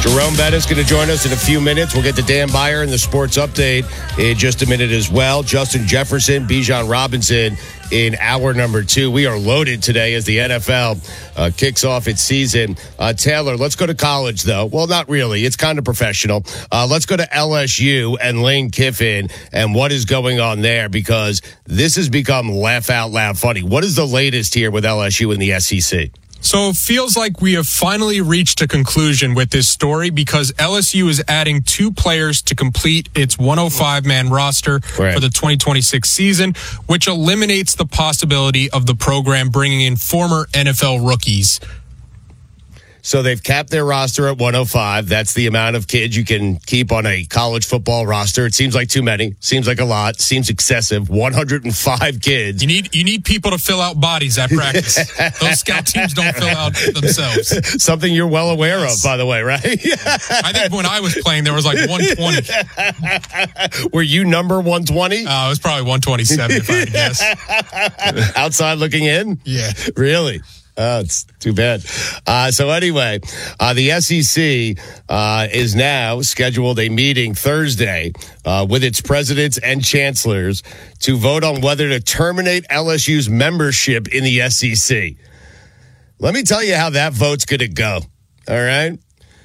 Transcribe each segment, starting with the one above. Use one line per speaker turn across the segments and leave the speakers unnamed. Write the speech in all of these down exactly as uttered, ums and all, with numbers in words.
Jerome Bettis going to join us in a few minutes. We'll get to Dan Beyer in the sports update in just a minute as well. Justin Jefferson, Bijan Robinson in hour number two. We are loaded today as the N F L uh, kicks off its season. Uh, Taylor, let's go to college, though. Well, not really. It's kind of professional. Uh, let's go to L S U and Lane Kiffin and what is going on there, because this has become laugh out loud funny. What is the latest here with L S U and the S E C?
So it feels like we have finally reached a conclusion with this story, because L S U is adding two players to complete its one oh five man roster
right.
for the twenty twenty-six season, which eliminates the possibility of the program bringing in former N F L rookies.
So they've capped their roster at one oh five. That's the amount of kids you can keep on a college football roster. It seems like too many. Seems like a lot. Seems excessive. one hundred five kids.
You need you need people to fill out bodies at practice. Those scout teams don't fill out themselves.
Something you're well aware yes. of, by the way, right?
I think when I was playing, there was like one twenty.
Were you number one twenty?
Uh, it was probably one twenty-seven, if I had to guess.
Outside looking in?
Yeah.
Really? Oh, it's too bad. Uh, so anyway, uh, the S E C uh, is now scheduled a meeting Thursday uh, with its presidents and chancellors to vote on whether to terminate L S U's membership in the S E C. Let me tell you how that vote's going to go. All right?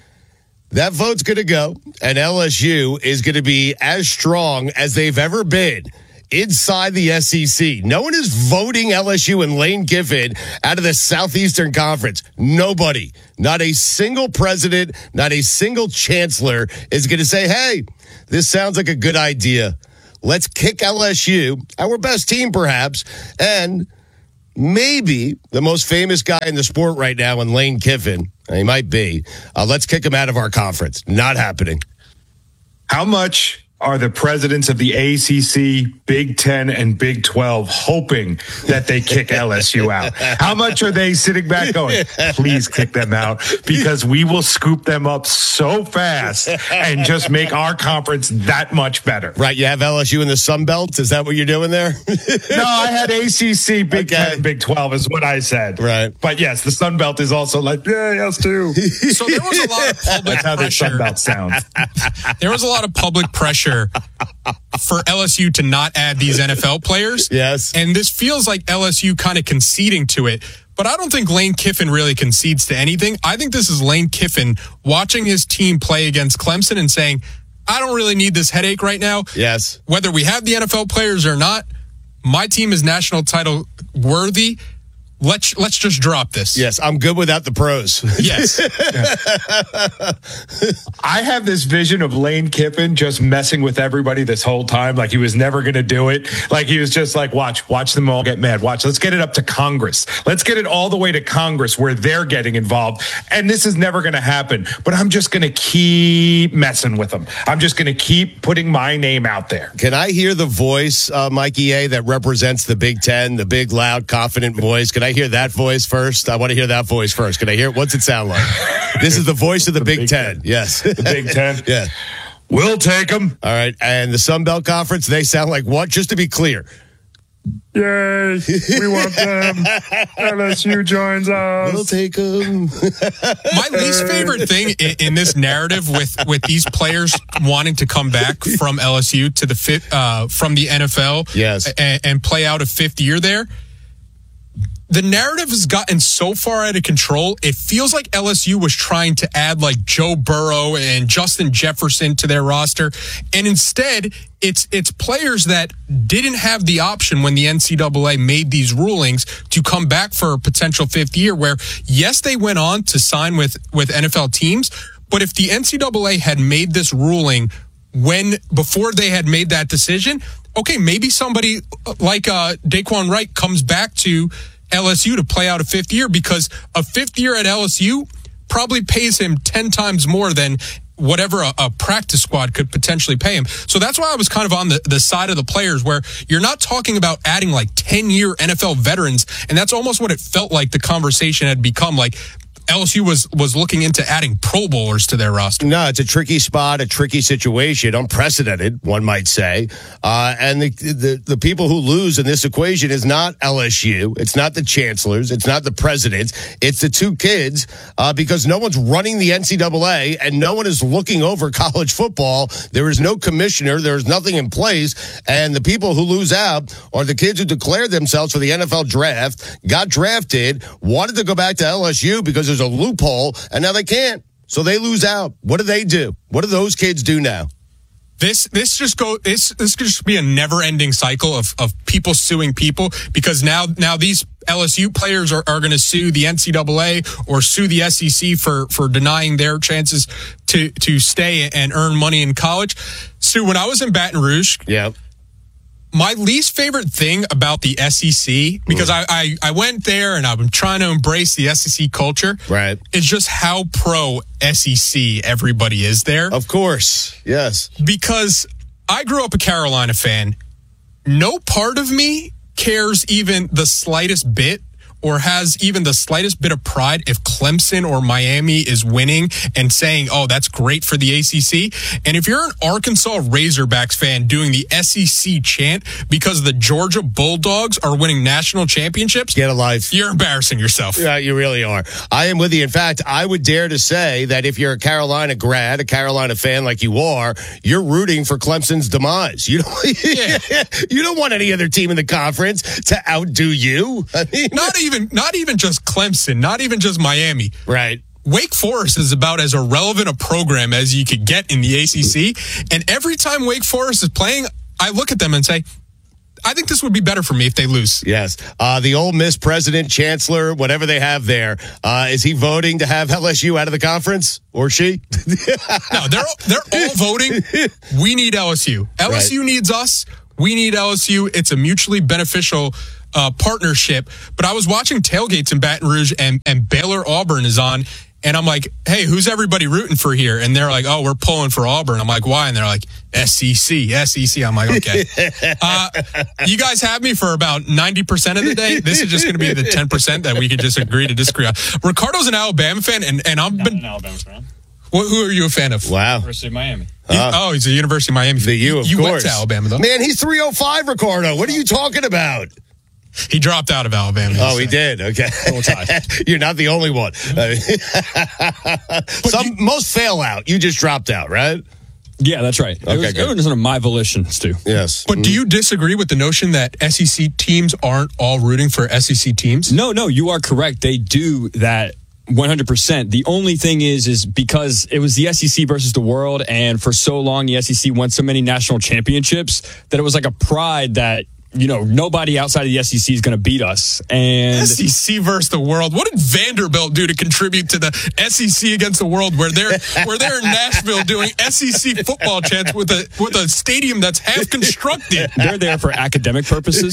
That vote's going to go, and L S U is going to be as strong as they've ever been inside the S E C. No one is voting L S U and Lane Kiffin out of the Southeastern Conference. Nobody. Not a single president, not a single chancellor is going to say, hey, this sounds like a good idea. Let's kick L S U, our best team perhaps, and maybe the most famous guy in the sport right now in Lane Kiffin. He might be. Uh, let's kick him out of our conference. Not happening.
How much are the presidents of the A C C, Big Ten, and Big twelve hoping that they kick L S U out? How much are they sitting back going, please kick them out, because we will scoop them up so fast and just make our conference that much better?
Right, you have L S U in the Sun Belt? Is that what you're doing there?
No, I had A C C, Big
okay.
Ten, and Big twelve is what I said.
Right.
But yes, the Sun Belt is also like, yeah, yes, too.
So there was a lot of public
That's how
pressure.
the Sun Belt sounds.
There was a lot of public pressure for L S U to not add these N F L players.
Yes.
And this feels like L S U kind of conceding to it. But I don't think Lane Kiffin really concedes to anything. I think this is Lane Kiffin watching his team play against Clemson and saying, I don't really need this headache right now.
Yes.
Whether we have the N F L players or not, my team is national title worthy. Let's let's just drop this.
Yes, I'm good without the pros.
Yes.
I have this vision of Lane Kiffin just messing with everybody this whole time, like he was never going to do it. Like he was just like, watch, watch them all get mad. Watch, let's get it up to Congress. Let's get it all the way to Congress where they're getting involved. And this is never going to happen. But I'm just going to keep messing with them. I'm just going to keep putting my name out there.
Can I hear the voice, uh, Mikey A, that represents the Big Ten, the big, loud, confident voice? Can I hear that voice first? I want to hear that voice first. Can I hear it? What's it sound like? This is the voice of the, the Big, Big Ten. Ten. Yes.
The Big Ten?
Yeah.
We'll take them.
All right. And the Sun Belt Conference, they sound like what? Just to be clear.
Yay. We want them. L S U joins us.
We'll take them.
My least favorite thing in, in this narrative with, with these players wanting to come back from L S U to the fifth, uh, from the N F L
yes.
and, and play out a fifth year there. The narrative has gotten so far out of control, it feels like L S U was trying to add like Joe Burrow and Justin Jefferson to their roster. And instead, it's it's players that didn't have the option when the N C double A made these rulings to come back for a potential fifth year where, yes, they went on to sign with, with N F L teams. But if the N C double A had made this ruling when before they had made that decision, okay, maybe somebody like uh, Daquan Wright comes back to L S U to play out a fifth year, because a fifth year at L S U probably pays him ten times more than whatever a, a practice squad could potentially pay him. So that's why I was kind of on the, the side of the players where you're not talking about adding like ten-year N F L veterans, and that's almost what it felt like the conversation had become. Like, L S U was was looking into adding Pro Bowlers to their roster.
No, it's a tricky spot, a tricky situation, unprecedented, one might say. Uh, and the, the the people who lose in this equation is not L S U. It's not the chancellors. It's not the presidents. It's the two kids uh, because no one's running the N C double A and no one is looking over college football. There is no commissioner. There is nothing in place. And the people who lose out are the kids who declared themselves for the N F L draft, got drafted, wanted to go back to L S U because there's a loophole, and now they can't. So they lose out. What do they do? What do those kids do now?
This this just go this this could just be a never ending cycle of, of people suing people because now now these L S U players are, are going to sue the N C double A or sue the S E C for for denying their chances to to stay and earn money in college. Sue, when I was in Baton Rouge,
yeah.
My least favorite thing about the S E C, because I, I, I went there and I'm trying to embrace the S E C culture,
right?
Is just how pro S E C everybody is there.
Of course, yes.
Because I grew up a Carolina fan. No part of me cares even the slightest bit or has even the slightest bit of pride if Clemson or Miami is winning and saying, oh, that's great for the A C C. And if you're an Arkansas Razorbacks fan doing the S E C chant because the Georgia Bulldogs are winning national championships,
get a life.
You're embarrassing yourself.
Yeah, you really are. I am with you. In fact, I would dare to say that if you're a Carolina grad, a Carolina fan like you are, you're rooting for Clemson's demise. You don't, yeah. You don't want any other team in the conference to outdo you. I mean,
not even Even, not even just Clemson, not even just Miami.
Right.
Wake Forest is about as irrelevant a program as you could get in the A C C. And every time Wake Forest is playing, I look at them and say, I think this would be better for me if they lose.
Yes. Uh, the Ole Miss president, chancellor, whatever they have there, uh, is he voting to have L S U out of the conference? Or she?
No, they're, they're all voting. We need L S U. L S U right. needs us. We need L S U. It's a mutually beneficial Uh, partnership. But I was watching tailgates in Baton Rouge and, and Baylor Auburn is on. And I'm like, hey, who's everybody rooting for here? And they're like, oh, we're pulling for Auburn. I'm like, why? And they're like, S E C, S E C. I'm like, okay. Uh, you guys have me for about ninety percent of the day. This is just going to be the ten percent that we could just agree to disagree on. Ricardo's an Alabama fan, and, and I'm
Not
been,
an Alabama fan.
What, who are you a fan of?
Wow.
University of Miami.
Uh,
oh, he's a University of Miami fan.
The U, of
you
course.
went to Alabama, though.
Man, he's three oh five, Ricardo. What are you talking about?
He dropped out of Alabama.
Oh, he did. Okay. You're not the only one. Some you, most fail out. You just dropped out, right?
Yeah, that's right.
Okay,
it, was, it was on my volition, Stu.
Yes.
But mm. do you disagree with the notion that S E C teams aren't all rooting for S E C teams?
No, no, you are correct. They do that one hundred percent. The only thing is, is because it was the S E C versus the world, and for so long the S E C won so many national championships that it was like a pride that, you know, nobody outside of the S E C is going to beat us. And
S E C versus the world. What did Vanderbilt do to contribute to the S E C against the world, where they're where they're in Nashville doing S E C football chants with a with a stadium that's half constructed?
They're there for academic purposes.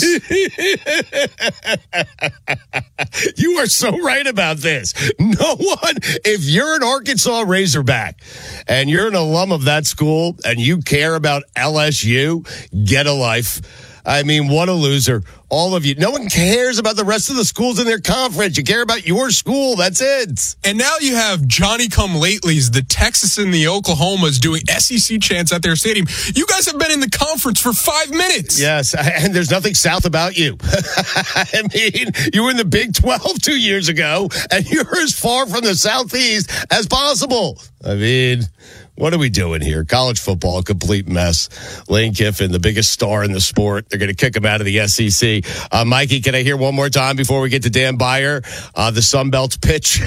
You are so right about this. No one, if you're an Arkansas Razorback and you're an alum of that school and you care about L S U, get a life. I mean, what a loser. All of you. No one cares about the rest of the schools in their conference. You care about your school. That's it.
And now you have Johnny-come-latelys, the Texas and the Oklahomas doing S E C chants at their stadium. You guys have been in the conference for five minutes.
Yes, and there's nothing south about you. I mean, you were in the Big twelve two years ago, and you're as far from the Southeast as possible. I mean, what are we doing here? College football, a complete mess. Lane Kiffin, the biggest star in the sport. They're going to kick him out of the S E C. Uh, Mikey, can I hear one more time before we get to Dan Beyer? Uh, the Sun Belt's pitch.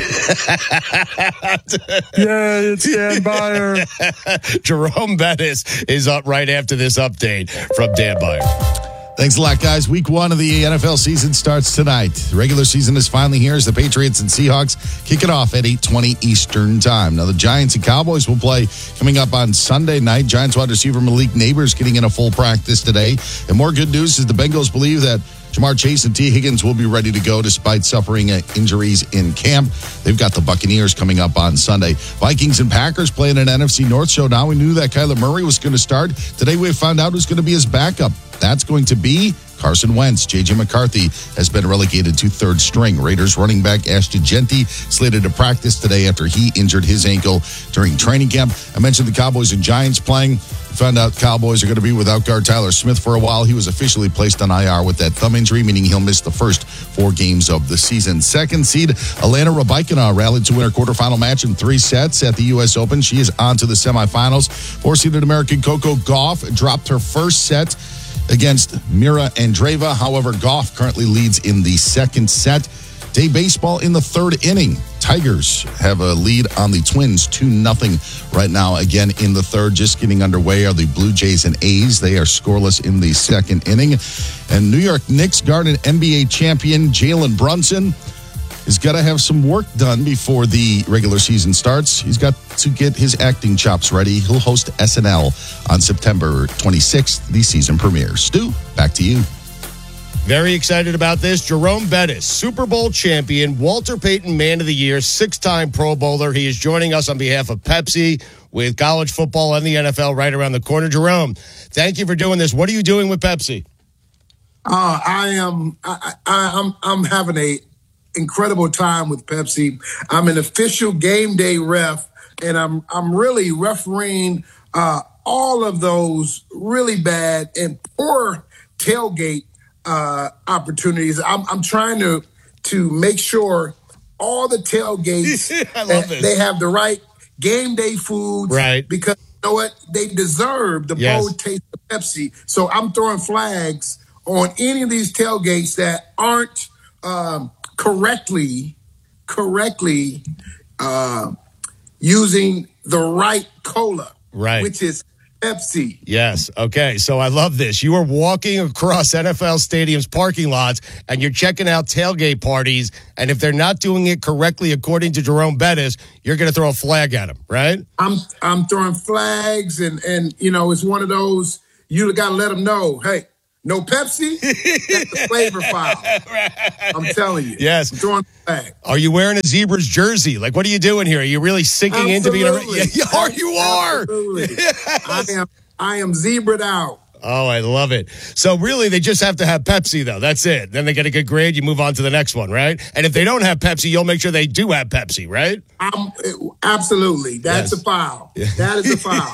Yeah, it's Dan Beyer.
Jerome Bettis is up right after this update from Dan Beyer.
Thanks a lot, guys. Week one of the N F L season starts tonight. The regular season is finally here as the Patriots and Seahawks kick it off at eight twenty Eastern time. Now, the Giants and Cowboys will play coming up on Sunday night. Giants wide receiver Malik Neighbors getting in a full practice today. And more good news is the Bengals believe that Jamar Chase and T. Higgins will be ready to go despite suffering injuries in camp. They've got the Buccaneers coming up on Sunday. Vikings and Packers playing an N F C North showdown. We knew that Kyler Murray was going to start. Today we found out who's going to be his backup. That's going to be Carson Wentz. J J McCarthy has been relegated to third string. Raiders running back Ashton Genty slated to practice today after he injured his ankle during training camp. I mentioned the Cowboys and Giants playing. Found out Cowboys are going to be without guard Tyler Smith for a while. He was officially placed on I R with that thumb injury, meaning he'll miss the first four games of the season. Second seed, Elena Rybakina rallied to win her quarterfinal match in three sets at the U S Open. She is on to the semifinals. Four-seeded American Coco Gauff dropped her first set against Mira Andreeva. However, Gauff currently leads in the second set. Day baseball in the third inning. Tigers have a lead on the Twins, two nothing right now. Again, in the third, just getting underway are the Blue Jays and A's. They are scoreless in the second inning. And New York Knicks guard and N B A champion Jalen Brunson has got to have some work done before the regular season starts. He's got to get his acting chops ready. He'll host S N L on September twenty-sixth, the season premiere. Stu, back to you.
Very excited about this. Jerome Bettis, Super Bowl champion, Walter Payton Man of the Year, six-time Pro Bowler. He is joining us on behalf of Pepsi with college football and the N F L right around the corner. Jerome, thank you for doing this. What are you doing with Pepsi?
Uh, I am. I, I, I'm. I'm having a incredible time with Pepsi. I'm an official game day ref, and I'm. I'm really refereeing uh, all of those really bad and poor tailgate Uh, opportunities. I'm, I'm trying to to make sure all the tailgates
I love this.
they have the right game day foods,
right?
Because you know what, they deserve the
Yes.
bold taste of Pepsi. So I'm throwing flags on any of these tailgates that aren't um, correctly correctly uh, using the right cola,
Right.
which is Pepsi.
Yes. Okay. So I love this. You are walking across N F L stadiums parking lots and you're checking out tailgate parties. And if they're not doing it correctly, according to Jerome Bettis, you're going to throw a flag at them, right?
I'm I'm throwing flags and, and you know, it's one of those, you got to let them know, hey, no Pepsi, that's the flavor file. Right. I'm telling you.
Yes.
I'm throwing a flag.
Are you wearing a Zebra's jersey? Like, what are you doing here? Are you really sinking
Absolutely.
into being a... Yeah, you are. You are.
Absolutely.
Yes.
I am, I am zebraed out.
Oh, I love it. So really, they just have to have Pepsi, though. That's it. Then they get a good grade. You move on to the next one, right? And if they don't have Pepsi, you'll make sure they do have Pepsi, right?
I'm, absolutely. That's
Yes.
a foul. That is a foul.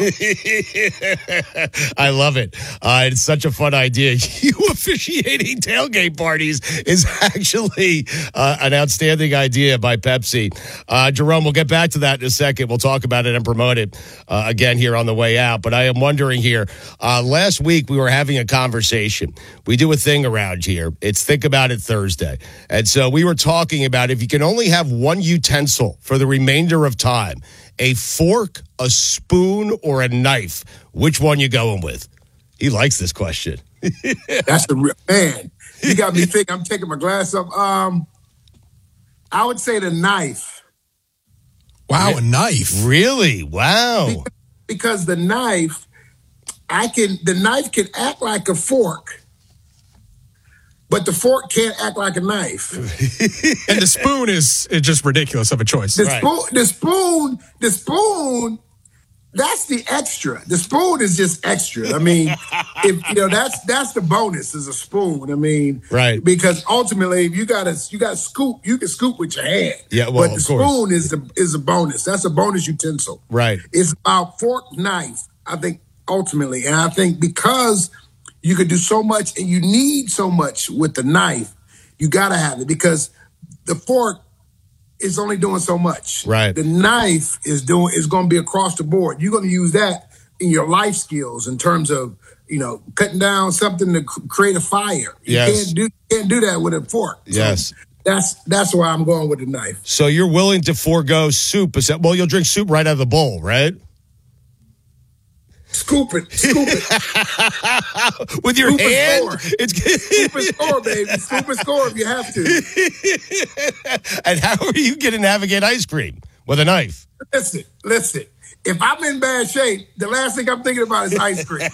I love it. Uh, it's such a fun idea. You officiating tailgate parties is actually uh, an outstanding idea by Pepsi. Uh, Jerome, we'll get back to that in a second. We'll talk about it and promote it uh, again here on the way out. But I am wondering here, uh, last week, we were having a conversation. We do a thing around here. It's Think About It Thursday. And so we were talking about if you can only have one utensil for the remainder of time, a fork, a spoon, or a knife, which one you going with? He likes this question.
That's the real, man. You got me thinking. I'm taking my glass up. Um, I would say the knife.
Wow, a knife.
Really? Wow.
Because, because the knife, I can, the knife can act like a fork, but the fork can't act like a knife.
And the spoon is, is just ridiculous of a choice.
The
Right.
spoon, the spoon, the spoon, that's the extra. The spoon is just extra. I mean, if you know, that's that's the bonus is a spoon. I mean,
Right.
Because ultimately, if you gotta you gotta scoop, you can scoop with your hand.
Yeah, well,
but the
of course.
spoon is the is a bonus. That's a bonus utensil.
Right.
It's about fork, knife. I think ultimately, and I think because you could do so much and you need so much with the knife, you gotta have it because the fork is only doing so much.
Right.
The knife is doing is going to be across the board. You're going to use that in your life skills in terms of, you know, cutting down something to c- create a fire. You
Yes.
can't do can't do that with a fork. So
Yes.
that's that's why I'm going with the knife.
So you're willing to forego soup. Is that- Well, you'll drink soup right out of the bowl, right?
Scoop it, scoop it,
With your
Scoop and
hand?
score.
It's
scoop and score, baby. Scoop and score if you have to.
And how are you going to navigate ice cream? with a knife.
Listen, listen. If I'm in bad shape, the last thing I'm thinking about is ice cream.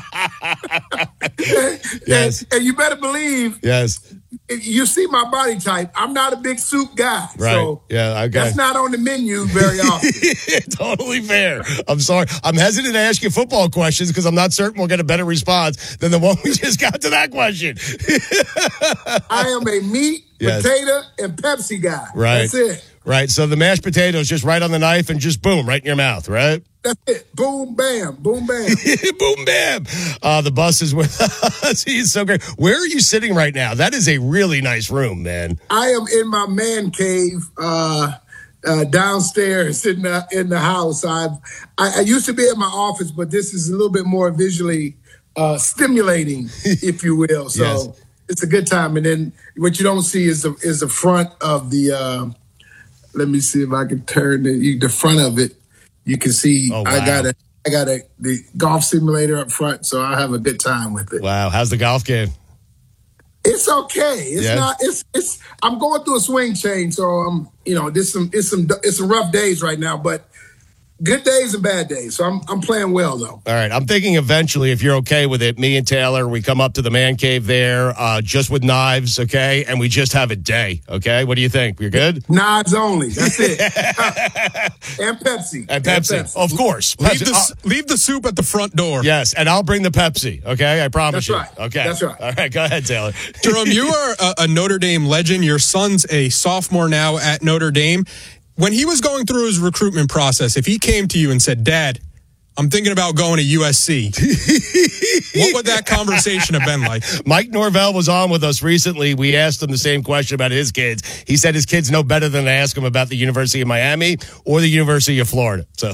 Yes.
And, and you better believe,
Yes.
you see my body type. I'm not a big soup guy.
Right.
So
Yeah, okay.
that's not on the menu very often.
Totally fair. I'm sorry. I'm hesitant to ask you football questions because I'm not certain we'll get a better response than the one we just got to that question.
I am a meat,
Yes.
potato, and Pepsi guy.
Right.
That's it.
Right. So the mashed potatoes just right on the knife and just boom, right in your mouth, right?
That's it. Boom, bam, boom, bam.
Boom, bam. Uh, the bus is with us. He's so great. Where are you sitting right now? That is a really nice room, man.
I am in my man cave uh, uh, downstairs in the, in the house. I've, I, I used to be at my office, but this is a little bit more visually uh, stimulating, if you will. So
Yes.
It's a good time. And then what you don't see is the, is the front of the, uh, let me see if I can turn the, the front of it. You can see
Oh, wow.
I got a I got a the golf simulator up front, so I have a good time with it.
Wow. How's the golf game?
It's okay. It's
Yeah.
not. It's it's. I'm going through a swing change, so I'm. You know, there's some. It's some. It's some rough days right now, but good days and bad days. So I'm I'm playing well though.
All right. I'm thinking eventually, if you're okay with it, me and Taylor, we come up to the man cave there uh, just with knives, okay? And we just have a day, okay? What do you think? You're good?
Knives only. That's it. and Pepsi.
And Pepsi. Of course.
Leave
Pepsi.
the,
Uh,
leave the soup at the front door.
yes. And I'll bring the Pepsi, okay? I promise
That's
you.
right.
Okay.
That's right.
All right. Go ahead, Taylor.
Jerome, you are a, a Notre Dame legend. Your son's a sophomore now at Notre Dame. When he was going through his recruitment process, if he came to you and said, Dad, I'm thinking about going to U S C, what would that conversation have been like?
Mike Norvell was on with us recently. We asked him the same question about his kids. He said his kids know better than to ask him about the University of Miami or the University of Florida. So,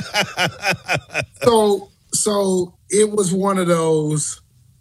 So so it was one of those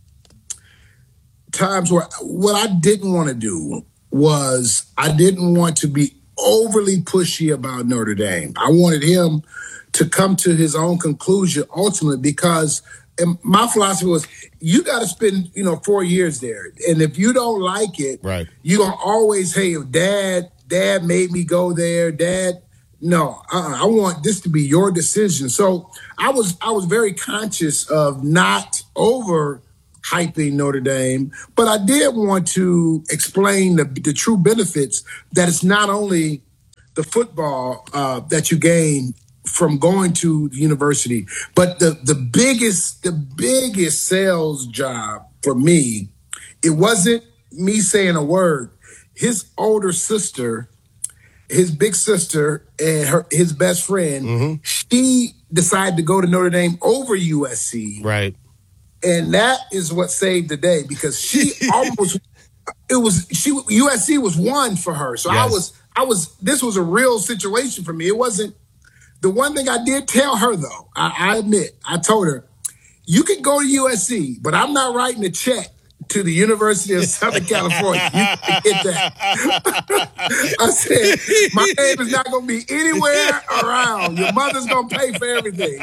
times where what I didn't want to do was I didn't want to be overly pushy about Notre Dame. I wanted him to come to his own conclusion ultimately because and my philosophy was you got to spend, you know, four years there. And if you don't like it,
Right.
you're going to always, hey, dad, dad made me go there. Dad, no, uh-uh, I want this to be your decision. So I was I was very conscious of not over hyping Notre Dame, but I did want to explain the, the true benefits that it's not only the football uh, that you gain from going to the university, but the, the biggest, the biggest sales job for me, it wasn't me saying a word. His older sister, his big sister and her his best friend,
Mm-hmm.
she decided to go to Notre Dame over U S C.
right.
And that is what saved the day because she almost it was she U S C was one for her. So I
Yes.
was I was this was a real situation for me. It wasn't the one thing I did tell her though, I, I admit, I told her, you can go to U S C, but I'm not writing a check to the University of Southern California. You can get that. I said, my name is not going to be anywhere around. Your mother's going to pay for everything.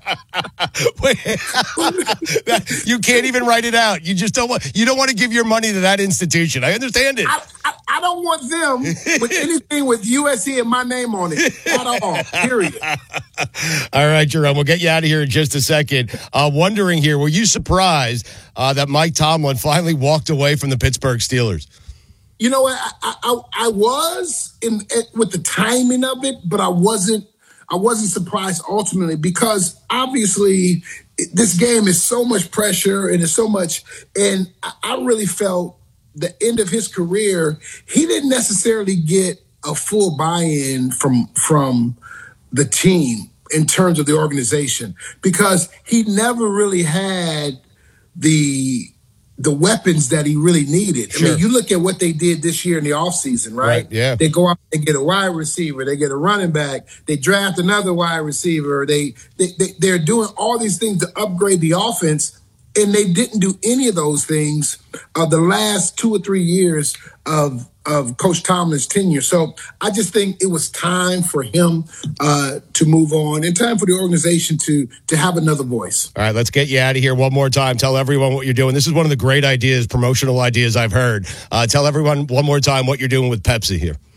You can't even write it out. You just don't want. You don't want to give your money to that institution. I understand it.
I, I, I don't want them with anything with U S C and my name on it at all, period.
All right, Jerome, we'll get you out of here in just a second. Uh, wondering here, were you surprised uh, that Mike Tomlin finally walked away from the Pittsburgh Steelers?
You know what? I, I, I was in with the timing of it, but I wasn't. I wasn't surprised ultimately because obviously this game is so much pressure and it's so much. And I, I really felt the end of his career, he didn't necessarily get a full buy-in from from the team in terms of the organization because he never really had the the weapons that he really needed.
Sure.
I mean, you look at what they did this year in the offseason, right?
Right, yeah.
They go out, they get a wide receiver, they get a running back, they draft another wide receiver, they, they, they they're doing all these things to upgrade the offense, and they didn't do any of those things uh, the last two or three years of of Coach Tomlin's tenure. So I just think it was time for him uh, to move on and time for the organization to to have another voice.
All right, let's get you out of here one more time. Tell everyone what you're doing. This is one of the great ideas, promotional ideas I've heard. Uh, tell everyone one more time what you're doing with Pepsi here.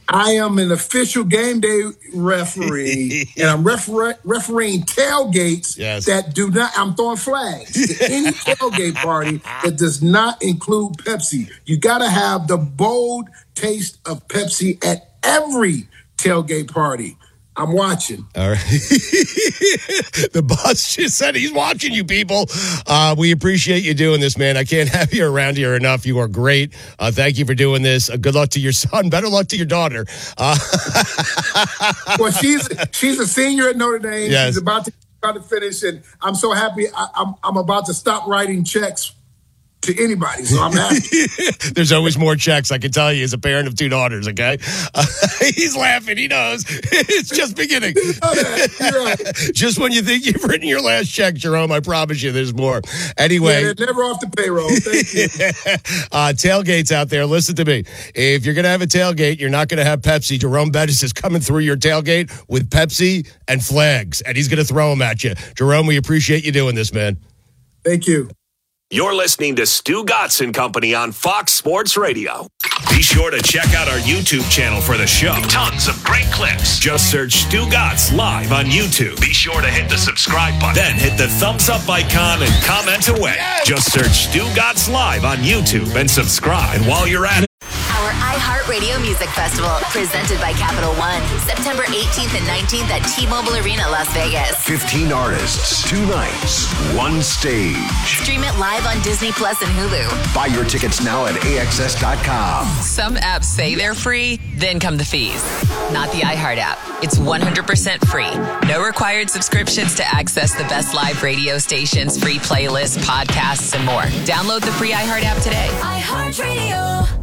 I am an official game day referee, and I'm refer- refereeing tailgates
yes.
that do not, I'm throwing flags to any tailgate party that does not include Pepsi. You got to have the bold taste of Pepsi at every tailgate party. I'm watching.
All right. The boss just said he's watching you, people. Uh, we appreciate you doing this, man. I can't have you around here enough. You are great. Uh, thank you for doing this. Uh, good luck to your son. Better luck to your daughter. Uh,
well, she's she's a senior at Notre Dame.
Yes.
She's about to, about to finish, and I'm so happy. I, I'm I'm about to stop writing checks to anybody, so I'm happy.
There's always more checks, I can tell you, as a parent of two daughters, okay? Uh, he's laughing. He knows. It's just beginning.
You're right.
Just when you think you've written your last check, Jerome, I promise you there's more. Anyway.
Yeah, they're never off the payroll. Thank you.
uh, tailgates out there, listen to me. If you're going to have a tailgate, you're not going to have Pepsi. Jerome Bettis is coming through your tailgate with Pepsi and flags, and he's going to throw them at you. Jerome, we appreciate you doing this, man.
Thank you.
You're listening to Stu Gatz and Company on Fox Sports Radio. Be sure to check out our YouTube channel for the show. Tons of great clips. Just search Stu Gatz live on YouTube. Be sure to hit the subscribe button. Then hit the thumbs up icon and comment away. Yes. Just search Stu Gatz live on YouTube and subscribe. And while you're at it,
our iHeartRadio Music Festival, presented by Capital One, September eighteenth and nineteenth at T-Mobile Arena, Las Vegas.
fifteen artists, two nights, one stage.
Stream it live on Disney Plus and Hulu.
Buy your tickets now at A X S dot com.
Some apps say they're free, then come the fees. Not the iHeart app. It's one hundred percent free. No required subscriptions to access the best live radio stations, free playlists, podcasts, and more. Download the free iHeart app today.
iHeartRadio.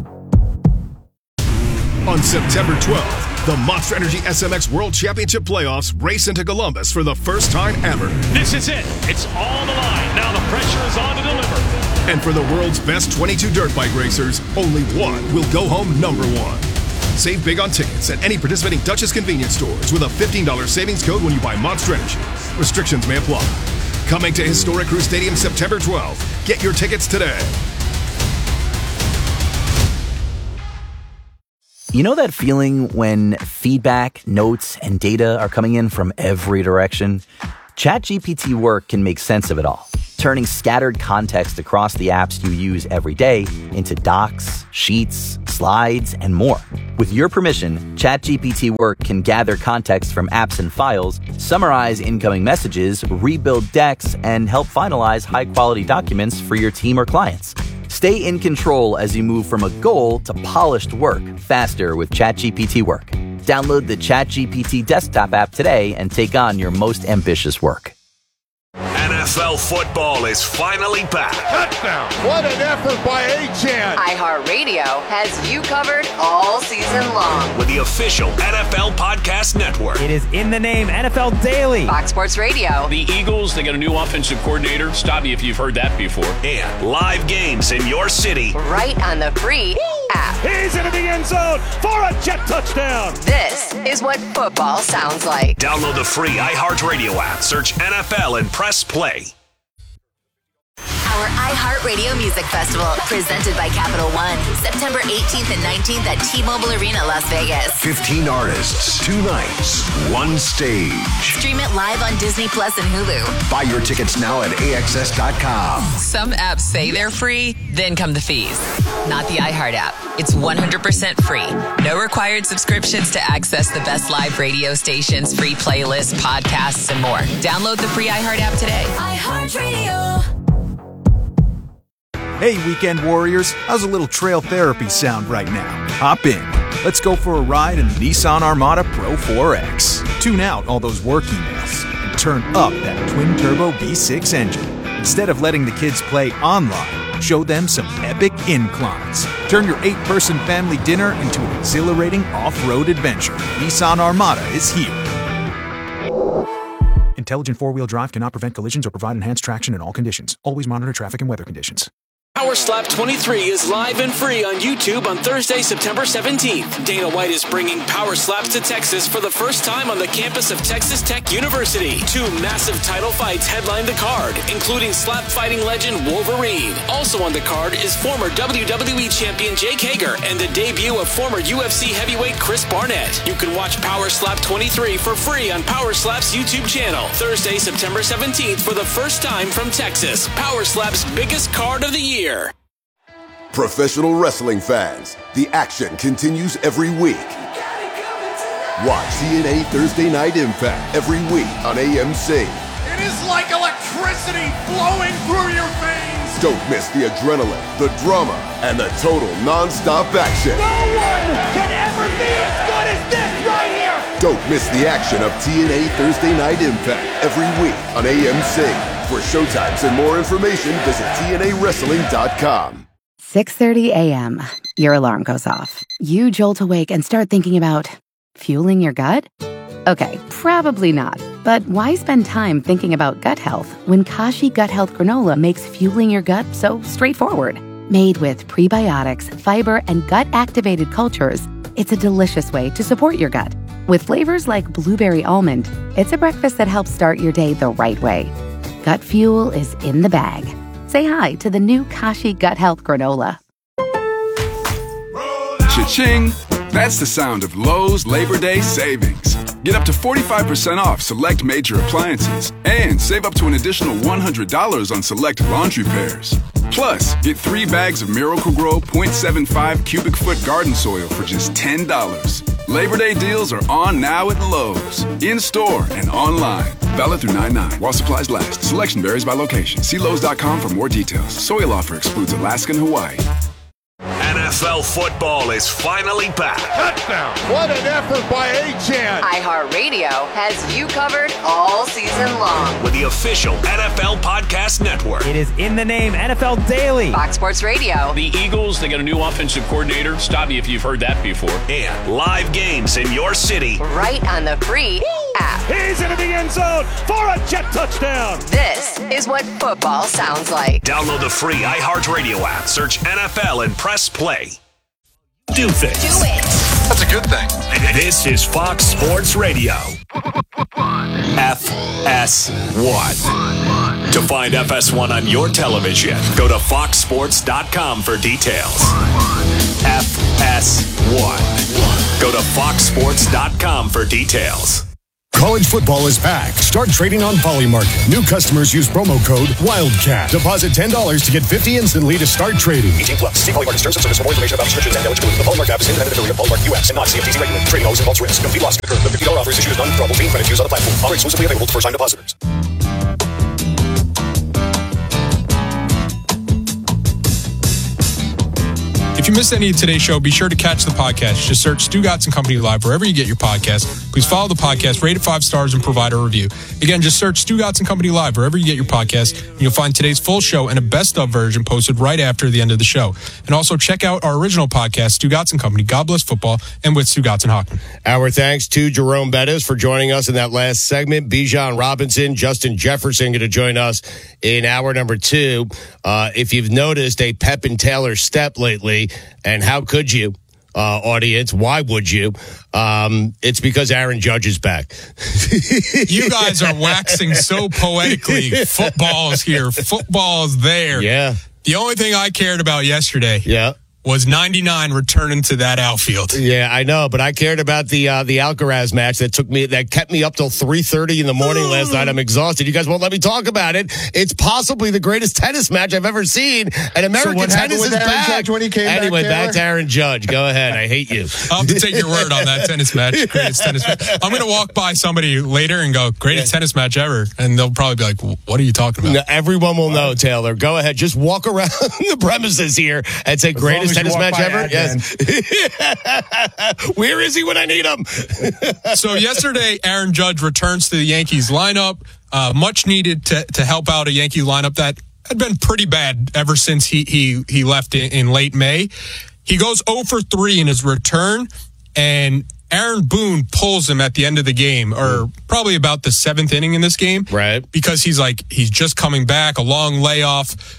On September twelfth, the Monster Energy S M X World Championship Playoffs race into Columbus for the first time ever.
This is it. It's on the line. Now the pressure is on to deliver.
And for the world's best twenty-two dirt bike racers, only one will go home number one. Save big on tickets at any participating Dutchess convenience stores with a fifteen dollars savings code when you buy Monster Energy. Restrictions may apply. Coming to Historic Crew Stadium September twelfth. Get your tickets today.
You know that feeling when feedback, notes, and data are coming in from every direction? ChatGPT Work can make sense of it all, turning scattered context across the apps you use every day into docs, sheets, slides, and more. With your permission, ChatGPT Work can gather context from apps and files, summarize incoming messages, rebuild decks, and help finalize high-quality documents for your team or clients. Stay in control as you move from a goal to polished work faster with ChatGPT Work. Download the ChatGPT desktop app today and take on your most ambitious work.
N F L football is finally back.
Touchdown. What an effort by Achane.
iHeartRadio has you covered all season long.
With the official N F L Podcast Network.
It is in the name, N F L Daily.
Fox Sports Radio.
The Eagles, they got a new offensive coordinator. Stop me if you've heard that before.
And live games in your city.
Right on the free Woo! app.
He's into the end zone for a jet touchdown.
This is what football sounds like.
Download the free iHeartRadio app. Search N F L and press play.
Our iHeartRadio Music Festival, presented by Capital One, September eighteenth and nineteenth at T-Mobile Arena, Las Vegas.
fifteen artists, two nights, one stage.
Stream it live on Disney Plus and Hulu.
Buy your tickets now at A X S dot com.
Some apps say they're free, then come the fees. Not the iHeart app. It's one hundred percent free. No required subscriptions to access the best live radio stations, free playlists, podcasts, and more. Download the free iHeart app today.
iHeartRadio.
Hey, weekend warriors, how's a little trail therapy sound right now? Hop in. Let's go for a ride in the Nissan Armada Pro four X. Tune out all those work emails and turn up that twin-turbo V six engine. Instead of letting the kids play online, show them some epic inclines. Turn your eight-person family dinner into an exhilarating off-road adventure. Nissan Armada is here. Intelligent four-wheel drive cannot prevent collisions or provide enhanced traction in all conditions. Always monitor traffic and weather conditions.
Power Slap twenty-three is live and free on YouTube on Thursday, September seventeenth. Dana White is bringing Power Slaps to Texas for the first time on the campus of Texas Tech University. Two massive title fights headline the card, including slap fighting legend Wolverine. Also on the card is former W W E champion Jake Hager and the debut of former U F C heavyweight Chris Barnett. You can watch Power Slap twenty-three for free on Power Slap's YouTube channel. Thursday, September seventeenth for the first time from Texas. Power Slap's biggest card of the year.
Professional wrestling fans, the action continues every week. Watch T N A Thursday Night Impact every week on A M C.
It is like electricity flowing through your veins.
Don't miss the adrenaline, the drama, and the total non-stop action.
No one can ever be as good as this right here.
Don't miss the action of T N A Thursday Night Impact every week on A M C. For showtimes and more information, visit T N A wrestling dot com.
six thirty a.m. Your alarm goes off. You jolt awake and start thinking about fueling your gut? Okay, probably not. But why spend time thinking about gut health when Kashi Gut Health Granola makes fueling your gut so straightforward? Made with prebiotics, fiber, and gut-activated cultures, it's a delicious way to support your gut. With flavors like blueberry almond, it's a breakfast that helps start your day the right way. Gut fuel is in the bag. Say hi to the new Kashi Gut Health Granola.
Cha-ching! That's the sound of Lowe's Labor Day savings. Get up to forty-five percent off select major appliances and save up to an additional one hundred dollars on select laundry pairs. Plus, get three bags of Miracle-Gro point seven five cubic foot garden soil for just ten dollars. Labor Day deals are on now at Lowe's, in-store and online. Valid through nine nine while supplies last. Selection varies by location. See Lowe's dot com for more details. Soil offer excludes Alaska and Hawaii.
N F L football is finally back.
Touchdown. What an effort by Achane.
iHeartRadio has you covered all season long.
With the official N F L Podcast Network.
It is in the name, N F L Daily.
Fox Sports Radio.
The Eagles, they got a new offensive coordinator. Stop me if you've heard that before.
And live games in your city.
Right on the free app.
He's into the end zone for a jet touchdown.
This is what football sounds like.
Download the free iHeartRadio app. Search N F L and press play. Do things.
Do it.
That's a good thing.
This is Fox Sports Radio. F S one. To find F S one on your television, go to fox sports dot com for details. F S one. Go to fox sports dot com for details.
College football is back. Start trading on Polymarket. New customers use promo code WILDCAT. Deposit ten dollars to get fifty instantly to start trading.
eighteen plus. See Polymarket terms and service for more information about restrictions and eligibility. The Polymarket app is independent affiliate of Polymarket U S and not C F T C regulated. Trading always involves risk. Complete loss occur. The fifty dollars offer is issued as non-withdrawable paying credit used on the platform. Offer exclusively available to first-time depositors.
If you missed any of today's show, be sure to catch the podcast. Just search Stugotz and Company Live wherever you get your podcast. Please follow the podcast, rate it five stars, and provide a review. Again, just search Stugotz and Company Live wherever you get your podcast, and you'll find today's full show and a best-of version posted right after the end of the show. And also check out our original podcast, Stugotz and Company, God Bless Football, and with Stugotz and Hockman.
Our thanks to Jerome Bettis for joining us in that last segment. Bijan Robinson, Justin Jefferson going to join us in hour number two. Uh, if you've noticed a Pep and Taylor step lately, and how could you, uh, audience? Why would you? Um, it's because Aaron Judge is back.
You guys are waxing so poetically. Football's here. Football's there.
Yeah.
The only thing I cared about yesterday
yeah.
was ninety-nine returning to that outfield.
Yeah, I know, but I cared about the uh, the Alcaraz match that took me that kept me up till three thirty in the morning last night. I'm exhausted. You guys won't let me talk about it. It's possibly the greatest tennis match I've ever seen, and American
so what
tennis
with
is
Aaron
back.
Judge when he came
anyway,
back,
back to Aaron Judge. Go ahead. I hate you.
I'll have to take your word on that tennis match. Greatest tennis match. I'm going to walk by somebody later and go, greatest yeah. tennis match ever, and they'll probably be like, what are you talking about?
No, everyone will know, Taylor. Go ahead. Just walk around the premises here and say, greatest tennis match ever. Yes. Where is he when I need him?
So yesterday, Aaron Judge returns to the Yankees lineup, uh, much needed to, to help out a Yankee lineup that had been pretty bad ever since he he he left in, in late May. He goes oh for three in his return, and Aaron Boone pulls him at the end of the game, or probably about the seventh inning in this game.
Right.
Because he's like, he's just coming back, a long layoff.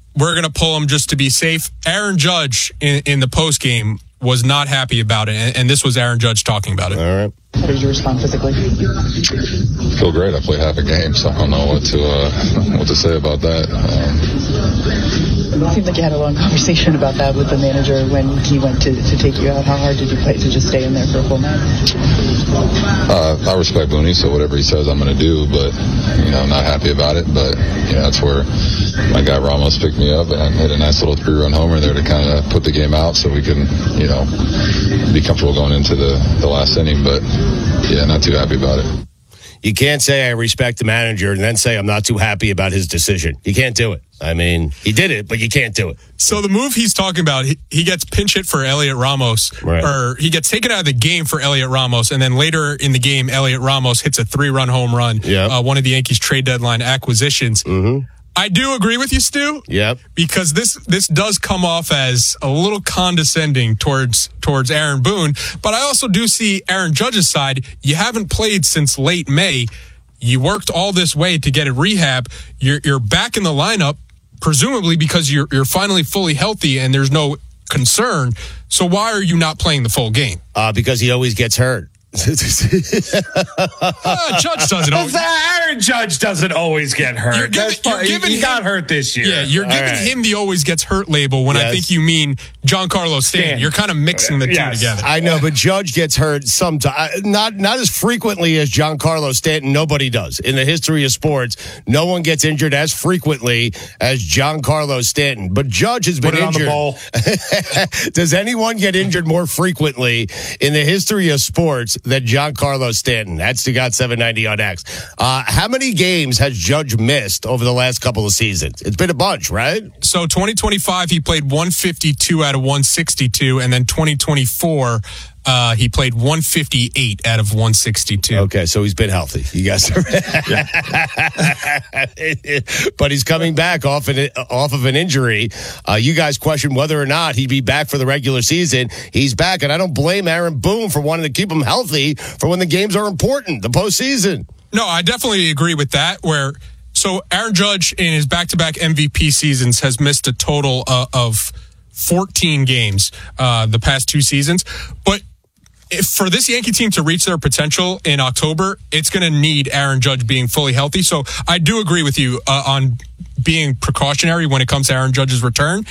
we're going to pull him just to be safe. Aaron Judge in, in the postgame was not happy about it, and, and this was Aaron Judge talking about it.
All right.
How did you respond physically?
Feel great. I played half a game, so I don't know what to uh, what to say about that. Um,
it seemed like you had a long conversation about that with the manager when he went to, to take you out. How hard did you play to just stay in there for a full match?
Uh, I respect Booney, so whatever he says, I'm going to do. But you know, I'm not happy about it. But you know, that's where my guy Ramos picked me up and hit a nice little three-run homer there to kind of put the game out, so we can, you know, be comfortable going into the, the last inning. But yeah, not too happy about it.
You can't say I respect the manager and then say I'm not too happy about his decision. You can't do it. I mean, he did it, but you can't do it.
So the move he's talking about, he, he gets pinch hit for Elliot Ramos,
right.
or he gets taken out of the game for Elliot Ramos, and then later in the game, Elliot Ramos hits a three-run home run,
yep.
uh, one of the Yankees' trade deadline acquisitions.
Mm-hmm.
I do agree with you, Stu.
Yep.
Because this this does come off as a little condescending towards towards Aaron Boone, but I also do see Aaron Judge's side. You haven't played since late May. You worked all this way to get a rehab. You're you're back in the lineup, presumably because you're you're finally fully healthy and there's no concern. So why are you not playing the full game?
Uh, because he always gets hurt.
uh, Judge doesn't always.
Aaron Judge doesn't always get hurt.
You're giving, you're giving
he
him,
got hurt this year.
Yeah, you're giving
right.
him the always gets hurt label when
yes.
I think you mean Giancarlo Stanton.
Stan.
You're kind of mixing the two
yes.
together.
I know, but Judge gets hurt sometimes. Not not as frequently as Giancarlo Stanton. Nobody does. In the history of sports, no one gets injured as frequently as Giancarlo Stanton. But Judge has been
Put it
injured.
on the
bowl. Does anyone get injured more frequently in the history of sports than Giancarlo Stanton? That's the got seven ninety on X. Uh, how many games has Judge missed over the last couple of seasons? It's been a bunch, right?
So twenty twenty-five, he played one fifty-two out of one sixty-two, and then twenty twenty-four, uh, he played one fifty-eight out of one sixty-two.
Okay, so he's been healthy. You guys are but he's coming back off an, off of an injury. Uh, you guys question whether or not he'd be back for the regular season. He's back, and I don't blame Aaron Boone for wanting to keep him healthy for when the games are important, the postseason.
No, I definitely agree with that. Where so Aaron Judge in his back-to-back M V P seasons has missed a total uh, of fourteen games uh, the past two seasons. But if for this Yankee team to reach their potential in October, it's going to need Aaron Judge being fully healthy. So I do agree with you uh, on being precautionary when it comes to Aaron Judge's return.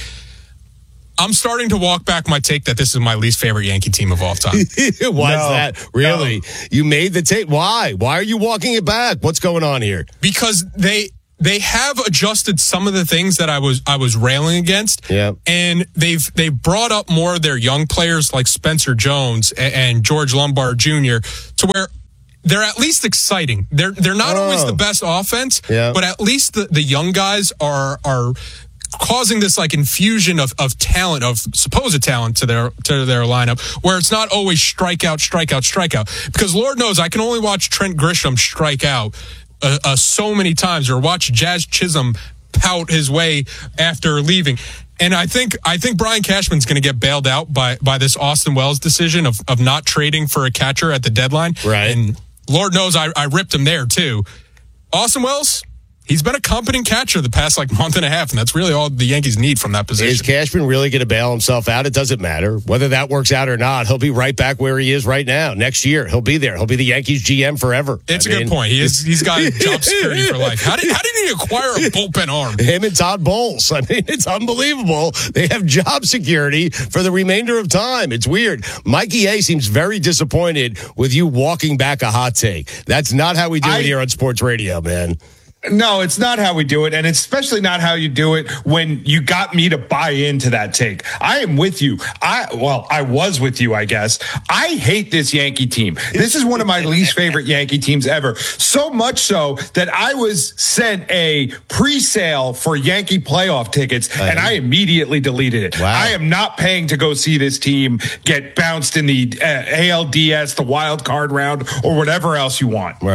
I'm starting to walk back my take that this is my least favorite Yankee team of all time.
Why's
no,
that? Really?
No.
You made the tape. Why? Why are you walking it back? What's going on here?
Because they they have adjusted some of the things that I was I was railing against.
Yeah.
And they've they've brought up more of their young players like Spencer Jones and, and George Lombard Junior to where they're at least exciting. They're they're not
oh.
always the best offense,
yeah.
but at least the, the young guys are are causing this like infusion of, of talent, of supposed talent to their to their lineup, where it's not always strikeout, strikeout, strikeout. Because Lord knows I can only watch Trent Grisham strike out uh, uh, so many times, or watch Jazz Chisholm pout his way after leaving. And I think I think Brian Cashman's going to get bailed out by by this Austin Wells decision of of not trading for a catcher at the deadline.
Right.
And Lord knows I, I ripped him there too. Austin Wells, he's been a competent catcher the past like month and a half, and that's really all the Yankees need from that position.
Is Cashman really going to bail himself out? It doesn't matter. Whether that works out or not, he'll be right back where he is right now. Next year, he'll be there. He'll be the Yankees G M forever.
It's
I
a
mean,
good point. He is, he's got job security for life. How did, how did he acquire a bullpen arm?
Him and Todd Bowles. I mean, it's unbelievable. They have job security for the remainder of time. It's weird. Mikey A seems very disappointed with you walking back a hot take. That's not how we do
I,
it here on Sports Radio, man.
No, it's not how we do it, and it's especially not how you do it when you got me to buy into that take. I am with you. I well, I was with you, I guess. I hate this Yankee team. This is one of my least favorite Yankee teams ever. So much so that I was sent a pre-sale for Yankee playoff tickets, uh, and I immediately deleted it.
Wow.
I am not paying to go see this team get bounced in the uh, A L D S, the wild card round, or whatever else you want.
Right.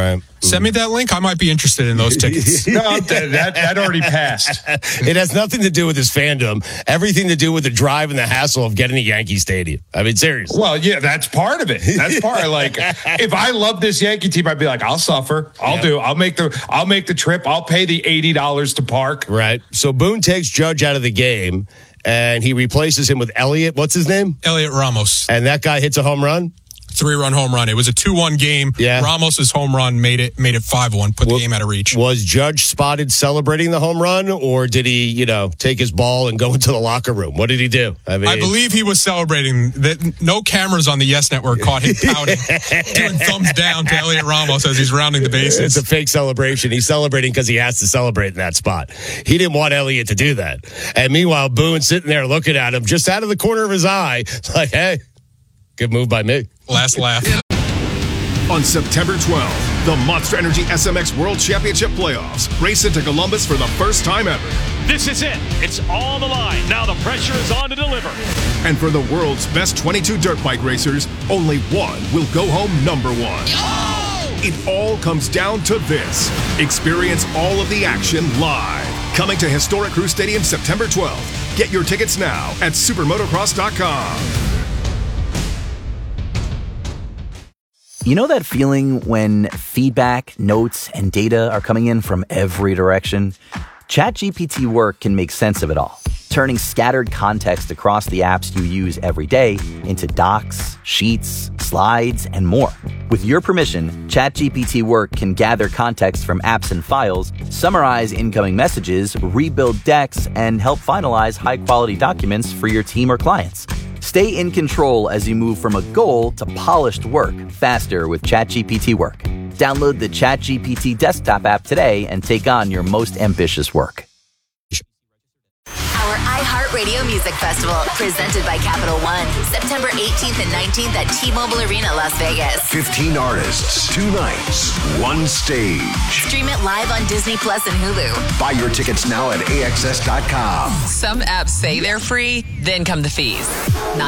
Send me that link. I might be interested in those tickets.
No, that, that, that already passed.
It has nothing to do with his fandom. Everything to do with the drive and the hassle of getting to Yankee Stadium. I mean, seriously.
Well, yeah, that's part of it. That's part. Like, if I love this Yankee team, I'd be like, I'll suffer. I'll yeah. do. I'll make the. I'll make the trip. I'll pay the eighty dollars to park.
Right. So Boone takes Judge out of the game, and he replaces him with Elliot. What's his name?
Elliot Ramos.
And that guy hits a home run.
Three-run home run. It was a two one game.
Yeah.
Ramos's home run made it made it five one, put well, the game out of reach.
Was Judge spotted celebrating the home run, or did he, you know, take his ball and go into the locker room? What did he do? I mean,
I believe he was celebrating. That no cameras on the Yes Network caught him pouting, doing thumbs down to Elliot Ramos as he's rounding the bases.
It's a fake celebration. He's celebrating because he has to celebrate in that spot. He didn't want Elliot to do that. And meanwhile, Boone sitting there looking at him just out of the corner of his eye, like, hey, good move by me.
Last laugh.
On September twelfth, the Monster Energy S M X World Championship Playoffs race into Columbus for the first time ever.
This is it. It's all on the line. Now the pressure is on to deliver.
And for the world's best twenty-two dirt bike racers, only one will go home number one. Oh! It all comes down to this. Experience all of the action live. Coming to historic Crew Stadium September twelfth. Get your tickets now at supermotocross dot com.
You know that feeling when feedback, notes, and data are coming in from every direction? ChatGPT Work can make sense of it all, turning scattered context across the apps you use every day into docs, sheets, slides, and more. With your permission, ChatGPT Work can gather context from apps and files, summarize incoming messages, rebuild decks, and help finalize high-quality documents for your team or clients. Stay in control as you move from a goal to polished work faster with ChatGPT Work. Download the ChatGPT desktop app today and take on your most ambitious work.
Our iHeartRadio Music Festival, presented by Capital One, September eighteenth and nineteenth at T-Mobile Arena, Las Vegas.
fifteen artists, two nights, one stage.
Stream it live on Disney Plus and Hulu.
Buy your tickets now at A X S dot com.
Some apps say they're free, then come the fees. Not